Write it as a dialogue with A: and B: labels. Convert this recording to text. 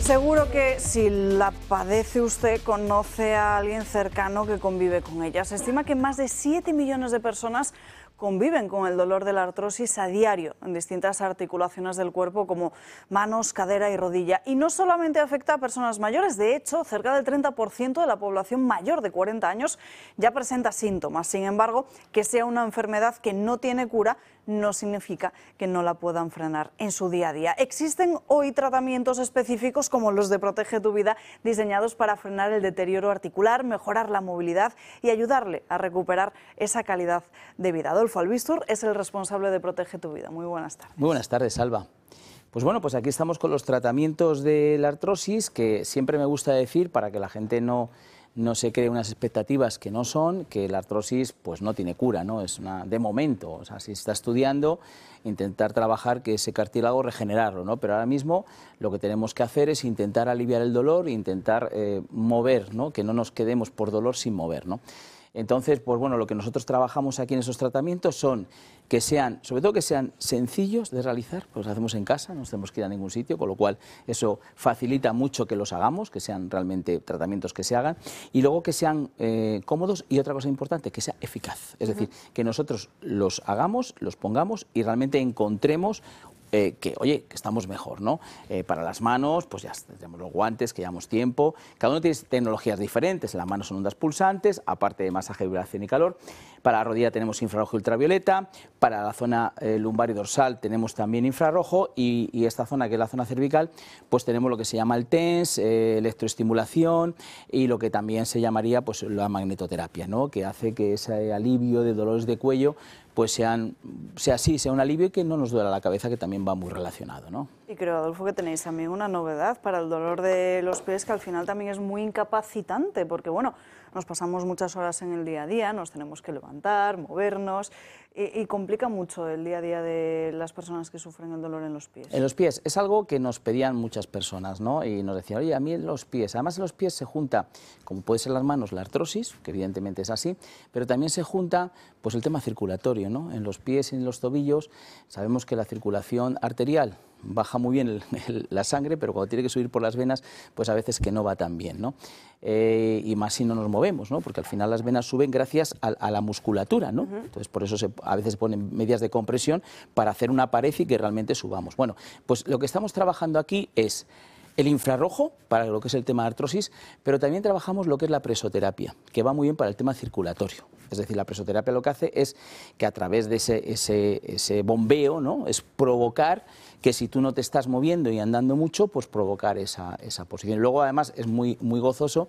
A: Seguro que si la padece usted, conoce a alguien cercano que convive con ella. Se estima que más de 7 millones de personas conviven con el dolor de la artrosis a diario en distintas articulaciones del cuerpo como manos, cadera y rodilla. Y no solamente afecta a personas mayores, de hecho, cerca del 30% de la población mayor de 40 años ya presenta síntomas. Sin embargo, que sea una enfermedad que no tiene cura no significa que no la puedan frenar en su día a día. Existen hoy tratamientos específicos como los de Protege tu Vida, diseñados para frenar el deterioro articular, mejorar la movilidad y ayudarle a recuperar esa calidad de vida. Adolfo Albistur es el responsable de Protege tu Vida. Muy buenas tardes.
B: Muy buenas tardes, Alba. Pues bueno, pues aquí estamos con los tratamientos de la artrosis, que siempre me gusta decir, para que la gente no se cree unas expectativas que no son, que la artrosis pues no tiene cura, ¿no? Es una de momento, o sea, si está estudiando, intentar trabajar que ese cartílago regenerarlo, ¿no? Pero ahora mismo lo que tenemos que hacer es intentar aliviar el dolor e intentar mover, ¿no? Que no nos quedemos por dolor sin mover, ¿no? Entonces, pues bueno, lo que nosotros trabajamos aquí en esos tratamientos son que sean, sobre todo que sean sencillos de realizar, pues los hacemos en casa, no tenemos que ir a ningún sitio, con lo cual eso facilita mucho que los hagamos, que sean realmente tratamientos que se hagan, y luego que sean cómodos, y otra cosa importante, que sea eficaz, es decir, que nosotros los hagamos, los pongamos y realmente encontremos que, oye, que estamos mejor, ¿no? Para las manos, pues ya tenemos los guantes, que llevamos tiempo. Cada uno tiene tecnologías diferentes. En las manos son ondas pulsantes, aparte de masaje, vibración y calor. Para la rodilla tenemos infrarrojo y ultravioleta. Para la zona lumbar y dorsal tenemos también infrarrojo. Y esta zona, que es la zona cervical, pues tenemos lo que se llama el TENS, electroestimulación, y lo que también se llamaría pues la magnetoterapia, ¿no? Que hace que ese alivio de dolores de cuello pues sea un alivio y que no nos duela la cabeza, que también va muy relacionado, ¿no?
A: Y creo, Adolfo, que tenéis también una novedad para el dolor de los pies, que al final también es muy incapacitante, porque bueno, nos pasamos muchas horas en el día a día, nos tenemos que levantar, movernos, y complica mucho el día a día de las personas que sufren el dolor en los pies.
B: En los pies es algo que nos pedían muchas personas, ¿no? Y nos decían, oye, a mí en los pies, además en los pies se junta, como puede ser las manos, la artrosis, que evidentemente es así, pero también se junta pues el tema circulatorio, ¿no? En los pies y en los tobillos sabemos que la circulación arterial baja muy bien la sangre, pero cuando tiene que subir por las venas, pues a veces que no va tan bien, ¿no? Y más si no nos movemos, ¿no? Porque al final las venas suben gracias a la musculatura, ¿no? Entonces por eso a veces se ponen medias de compresión para hacer una pared y que realmente subamos. Bueno, pues lo que estamos trabajando aquí es el infrarrojo, para lo que es el tema de artrosis, pero también trabajamos lo que es la presoterapia, que va muy bien para el tema circulatorio. Es decir, la presoterapia lo que hace es que a través de ese bombeo, ¿no? Es provocar que si tú no te estás moviendo y andando mucho, pues provocar esa posición. Luego, además, es muy gozoso